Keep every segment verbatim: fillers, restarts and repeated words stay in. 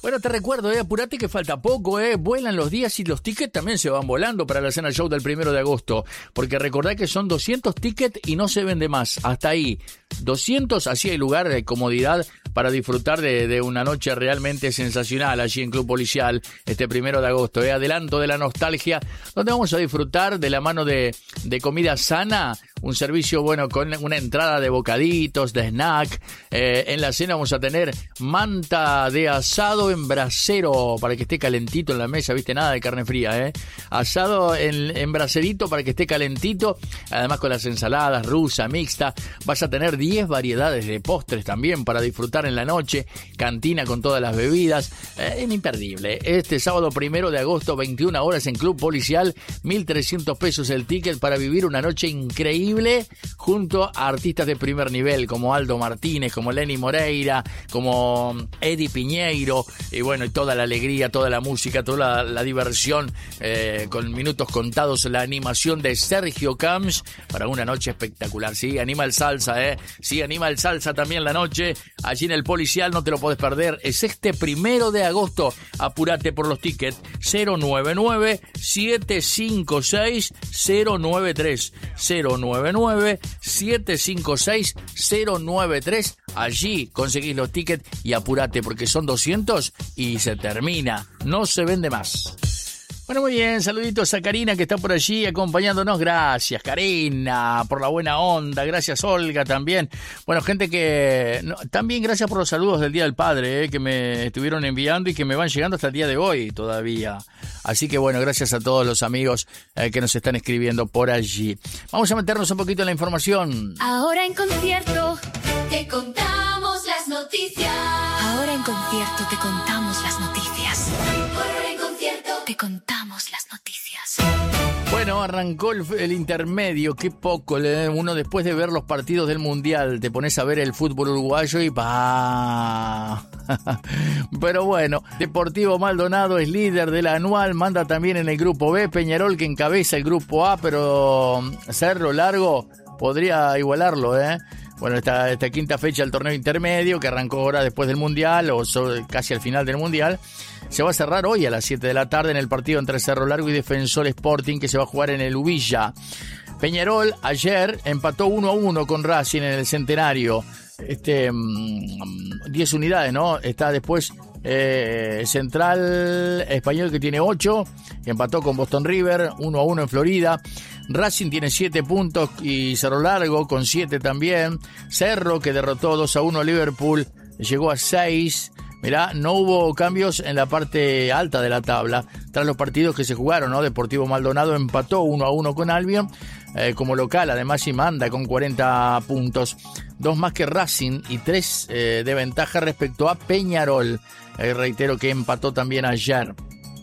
Bueno, te recuerdo, eh, apurate que falta poco, eh, vuelan los días y los tickets también se van volando para la cena show del primero de agosto, porque recordá que son doscientos tickets y no se vende más, hasta ahí, doscientos, así hay lugar de comodidad para disfrutar de, de una noche realmente sensacional allí en Club Policial, este primero de agosto, eh, adelanto de la nostalgia, donde vamos a disfrutar de la mano de, de comida sana, un servicio bueno con una entrada de bocaditos, de snack, eh, en la cena vamos a tener manta de asado en brasero para que esté calentito en la mesa, viste, nada de carne fría, eh. Asado en, en braserito para que esté calentito, además con las ensaladas rusa, mixta, vas a tener diez variedades de postres también para disfrutar en la noche, cantina con todas las bebidas, eh, imperdible. Este sábado primero de agosto, veintiuna horas en Club Policial, mil trescientos pesos el ticket para vivir una noche increíble junto a artistas de primer nivel como Aldo Martínez, como Lenny Moreira, como Eddie Piñeiro, y bueno, y toda la alegría, toda la música, toda la, la diversión, eh, con minutos contados, la animación de Sergio Camps para una noche espectacular. Sí, anima el salsa, eh. Sí, anima el salsa también la noche, allí en el Policial, no te lo podés perder. Es este primero de agosto, apurate por los tickets, cero nueve nueve, siete cinco seis, cero nueve tres, cero nueve nueve, siete cinco seis, cero nueve tres. Allí conseguís los tickets y apurate porque son doscientos y se termina, no se vende más. Bueno, muy bien, saluditos a Karina que está por allí acompañándonos. Gracias, Karina, por la buena onda. Gracias, Olga, también. Bueno, gente que... No, también gracias por los saludos del Día del Padre, eh, que me estuvieron enviando y que me van llegando hasta el día de hoy todavía. Así que bueno, gracias a todos los amigos eh, que nos están escribiendo por allí. Vamos a meternos un poquito en la información. Ahora en concierto te contamos las noticias. Ahora en concierto te contamos las noticias. Ahora en concierto te contamos las noticias. Bueno, arrancó el, el intermedio, qué poco, ¿eh? Uno después de ver los partidos del Mundial, te pones a ver el fútbol uruguayo y pa. Pero bueno, Deportivo Maldonado es líder de la anual, manda también en el grupo B, Peñarol que encabeza el grupo A, pero Cerro Largo podría igualarlo, ¿eh? Bueno, esta, esta quinta fecha del torneo intermedio, que arrancó ahora después del Mundial, o sobre, casi al final del Mundial, se va a cerrar hoy a las siete de la tarde en el partido entre Cerro Largo y Defensor Sporting, que se va a jugar en el Ubilla. Peñarol ayer empató uno a uno con Racing en el Centenario. Este, diez unidades, ¿no? Está después eh, Central Español, que tiene ocho, que empató con Boston River, uno a uno en Florida. Racing tiene siete puntos y Cerro Largo con siete también. Cerro, que derrotó dos a uno a Liverpool, llegó a seis. Mirá, no hubo cambios en la parte alta de la tabla tras los partidos que se jugaron, ¿no? Deportivo Maldonado empató uno a uno con Albion eh, como local, además y manda con cuarenta puntos, dos más que Racing y tres eh, de ventaja respecto a Peñarol, eh, reitero que empató también ayer.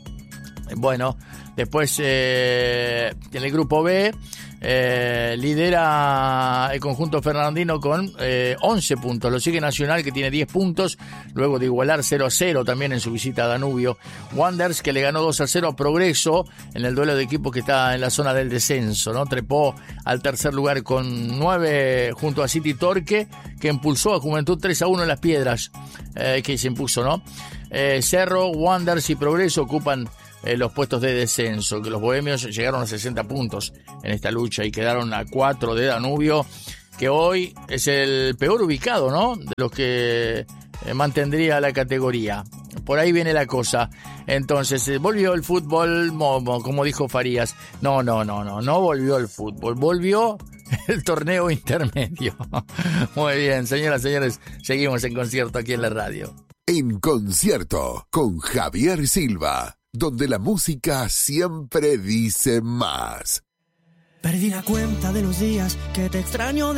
Bueno, después eh, en el grupo B eh, lidera el conjunto fernandino con eh, once puntos, lo sigue Nacional que tiene diez puntos, luego de igualar cero a cero también en su visita a Danubio. Wanderers, que le ganó dos a cero a Progreso en el duelo de equipos que está en la zona del descenso, ¿no? Trepó al tercer lugar con nueve junto a City Torque, que impulsó a Juventud tres a uno en Las Piedras, eh, que se impuso, ¿no? Eh, Cerro, Wanderers y Progreso ocupan Eh, los puestos de descenso, que los bohemios llegaron a sesenta puntos en esta lucha y quedaron a cuatro de Danubio, que hoy es el peor ubicado, ¿no? De los que eh, mantendría la categoría. Por ahí viene la cosa. Entonces, eh, volvió el fútbol, momo, como dijo Farías. No, no, no, no, no volvió el fútbol, volvió el torneo intermedio. Muy bien, señoras y señores, seguimos en concierto aquí en la radio. En concierto con Javier Silva, donde la música siempre dice más. Perdí la cuenta de los días que te extraño.